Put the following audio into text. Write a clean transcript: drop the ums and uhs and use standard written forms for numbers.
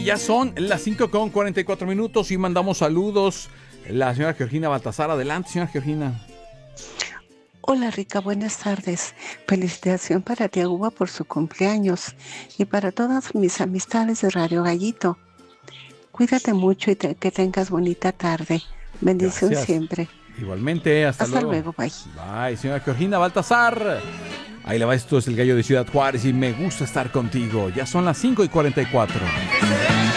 Y ya son las 5:44 y mandamos saludos. La señora Georgina Baltasar, adelante, señora Georgina. Hola Rica, buenas tardes. Felicitación para Tía Uva por su cumpleaños y para todas mis amistades de Radio Gallito. Cuídate mucho y que tengas bonita tarde. Bendición Gracias. siempre. Igualmente, hasta luego. Bye. Bye, señora Georgina Baltasar. Ahí la va, esto es el Gallo de Ciudad Juárez y me gusta estar contigo. Ya son las 5:44.